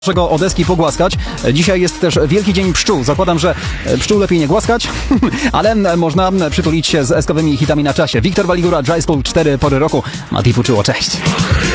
Naszego Odeski pogłaskać. Dzisiaj jest też Wielki Dzień Pszczół. Zakładam, że pszczół lepiej nie głaskać, ale można przytulić się z eskowymi hitami na czasie. Wiktor Waligura, Dry Spell, 4 pory roku. Mati Fuczyło, cześć.